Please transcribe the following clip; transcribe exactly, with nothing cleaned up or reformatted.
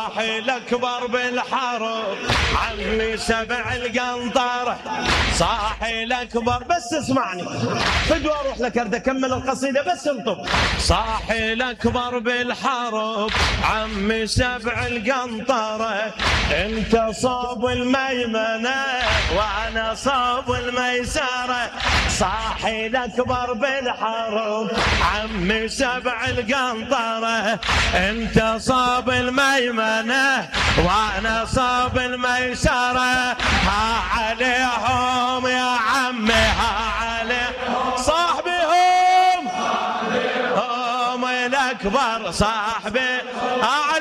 صاحي الأكبر بالحرب عمي سبع القنطرة، صاحي الأكبر. بس اسمعني فدوى أروح لك أرد أكمل القصيدة بس انطب. صاحي الأكبر بالحرب عمي سبع القنطرة، انت صوب الميمنة وانا صوب الميسرة. صاحي الأكبر بالحرب عمي سبع القنطرة، انت صوب الميمنة وانا صوب الميسرة. ها عليهم يا عمي ها عليهم صاحبهم هم الأكبر صاحبي.